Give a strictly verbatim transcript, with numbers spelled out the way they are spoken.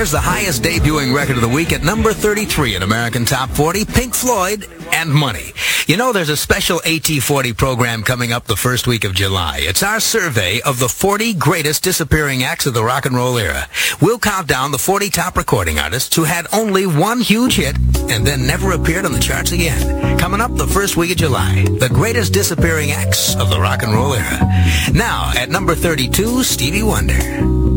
Here's the highest debuting record of the week at number thirty-three in American Top forty, Pink Floyd and Money. You know, there's a special A T forty program coming up the first week of July. It's our survey of the forty greatest disappearing acts of the rock and roll era. We'll count down the forty top recording artists who had only one huge hit and then never appeared on the charts again. Coming up the first week of July, the greatest disappearing acts of the rock and roll era. Now, at number thirty-two, Stevie Wonder.